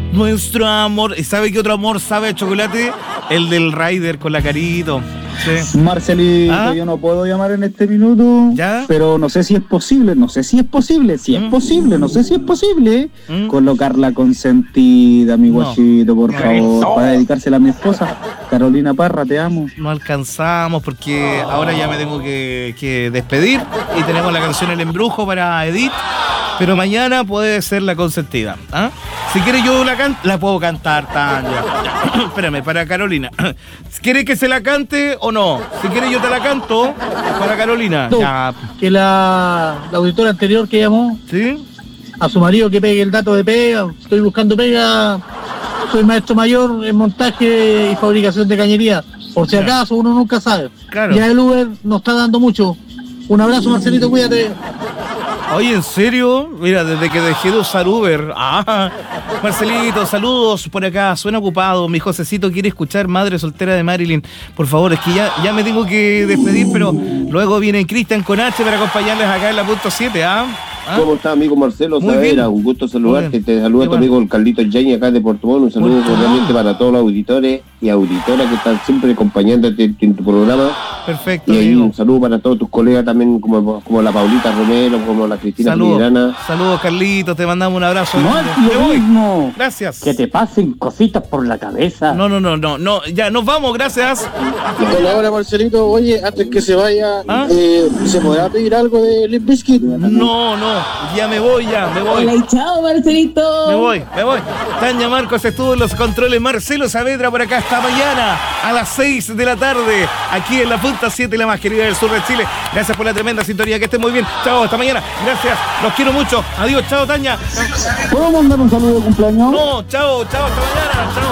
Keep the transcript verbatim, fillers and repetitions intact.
Nuestro amor. ¿Y sabe qué otro amor sabe a chocolate? El del Rider con la Carito. Sí. Marcelito, ¿Ah? yo no puedo llamar en este minuto, ¿Ya? pero no sé si es posible, no sé si es posible, si es ¿Mm? posible, no sé si es posible ¿Mm? colocar la consentida, mi No. guachito, por No. favor, No. para dedicársela a mi esposa, Carolina Parra, te amo. No alcanzamos porque ahora ya me tengo que, que despedir y tenemos la canción El Embrujo para Edith, pero mañana puede ser la consentida. ¿Ah? Si quieres yo la can la puedo cantar, Tania. Espérame, para Carolina. ¿Quieres que se la cante o no? Si quieres yo te la canto para Carolina. No, Ya. que la, la auditora anterior que llamó ¿Sí? a su marido que pegue el dato de pega, estoy buscando pega, soy maestro mayor en montaje y fabricación de cañería, por si acaso uno nunca sabe. Claro. Ya el Uber nos está dando mucho. Un abrazo, Marcelito, cuídate. Oye, ¿en serio? Mira, desde que dejé de usar Uber. Ah, Marcelito, saludos por acá. Suena ocupado. Mi Josecito quiere escuchar Madre Soltera de Marilyn. Por favor, es que ya, ya me tengo que despedir, pero luego viene Cristian con H para acompañarles acá en la punto siete, ¿ah? ¿Ah? ¿Cómo está, amigo Marcelo Muy Savera? bien. Un gusto saludarte. Muy bien. Te saluda tu Igual. amigo el Carlito Yañez acá de Puerto Montt. Un saludo Puerto cordialmente Montt. para todos los auditores y auditoras que están siempre acompañándote en tu programa. Perfecto, Y ahí amigo. un saludo para todos tus colegas también, como, como la Paulita Romero, como la Cristina Saludos. Filigrana. Saludos, Carlitos. Te mandamos un abrazo. No grande. es Me lo voy. mismo Gracias. que te pasen cositas por la cabeza. No, no, no, no, no. Ya, nos vamos. Gracias. Hola, hola Marcelito, oye, antes que se vaya, ¿Ah? eh, ¿se podrá pedir algo de Limp Bizkit? No, no. Ya me voy, ya. Me voy. Hola y chao, Marcelito. Me voy, me voy. Tania Marcos estuvo en los controles. Marcelo Saavedra por acá hasta mañana a las seis de la tarde. Aquí en la punta siete, la más querida del sur de Chile. Gracias por la tremenda sintonía. Que estén muy bien. Chao, hasta mañana. Gracias. Los quiero mucho. Adiós. Chao, Tania. ¿Puedo mandar un saludo de cumpleaños? No, chao, chao, hasta mañana. Chao.